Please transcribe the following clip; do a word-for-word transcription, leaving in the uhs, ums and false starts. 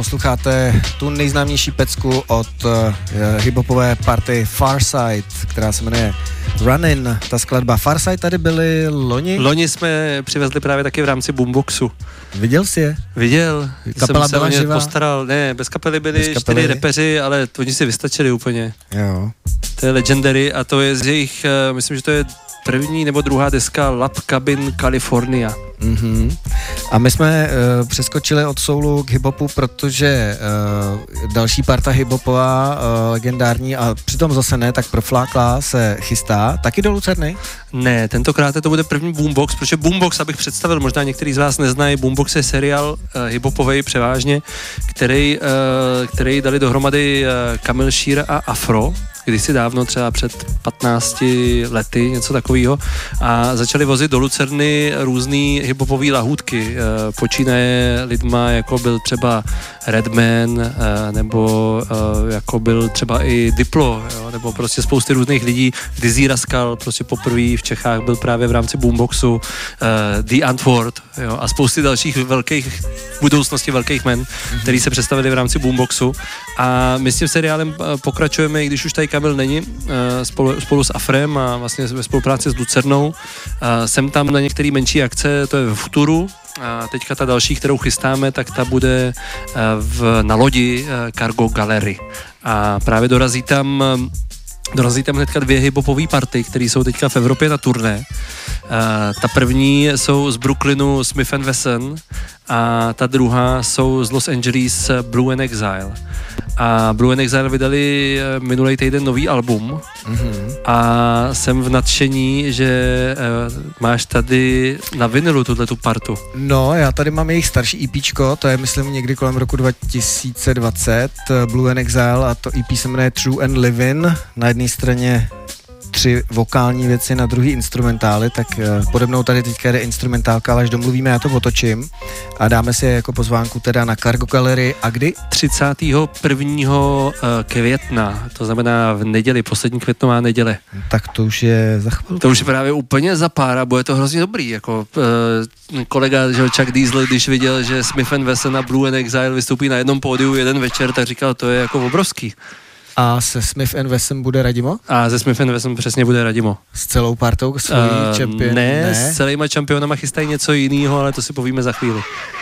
Posloucháte tu nejznámější pecku od uh, hiphopové party Pharcyde, která se jmenuje Runnin. Ta skladba Pharcyde tady byly loni? Loni jsme přivezli právě taky v rámci Boomboxu. Viděl jsi je? Viděl. Kapela jsem se byla o ně živá? postaral. Ne, bez kapely byli bez kapely? čtyři repeři, ale oni si vystačili úplně. Jo. To je Legendary a to je z jejich, uh, myslím, že to je první nebo druhá deska Lab Cabin California. Mm-hmm. A my jsme uh, přeskočili od soulu k hiphopu, protože uh, další parta hiphopová, uh, legendární a přitom zase ne, tak profláklá se chystá. Taky do Lucerny? Ne, tentokrát to bude první Boombox, protože Boombox, abych představil, možná některý z vás neznají, Boombox je seriál uh, hiphopovej převážně, který, uh, který dali dohromady uh, Kamil Šír a Afro, kdysi dávno, třeba před patnácti lety, něco takového, a začali vozit do Lucerny různý hiphopový lahůdky. E, počínaje lidma, jako byl třeba Redman, e, nebo e, jako byl třeba i Diplo, jo, nebo prostě spousty různých lidí. Dizzy Rascal prostě poprvé v Čechách byl právě v rámci Boomboxu, e, The Antwoord, jo, a spousty dalších velkých, v budoucnosti velkých men, mm-hmm. který se představili v rámci Boomboxu. A my s tím seriálem pokračujeme, i když už tady Kamil není, spolu, spolu s Afrem a vlastně ve spolupráci s Lucernou. Jsem tam na některé menší akce, to je v Futuru. A teďka ta další, kterou chystáme, tak ta bude v, na lodi Cargo Gallery. A právě dorazí tam Dorazí tam hnedka dvě hiphopové party, které jsou teďka v Evropě na turné. Uh, ta první jsou z Brooklynu Smith and Wesson a ta druhá jsou z Los Angeles Blue and Exile. A Blue and Exile vydali minulý týden nový album mm-hmm. a jsem v nadšení, že uh, máš tady na vinilu tuhletu partu. No, já tady mám jejich starší EPčko, to je myslím někdy kolem roku dva tisíce dvacet, Blue and Exile, a to E P se jmenuje True and Living. Na jedné straně tři vokální věci, na druhý instrumentály, tak uh, pode mnou tady teďka jde instrumentálka, ale až domluvíme, já to otočím a dáme si je jako pozvánku teda na Cargo Gallery. A kdy? třicátého prvního května, to znamená v neděli, poslední květnová neděle. Tak to už je za chvilku. To už je právě úplně za pár a bude to hrozně dobrý, jako uh, kolega, že Chuck Diesel, když viděl, že Smith and Wesson a Blue and Exile vystoupí na jednom pódiu jeden večer, tak říkal, to je jako obrovský. A se Smith and Wesson bude Radimo? A ze Smith and Wesson přesně bude Radimo. S celou partou svojí uh, čempion? Ne, ne, s celýma čempionama chystají něco jiného, ale to si povíme za chvíli.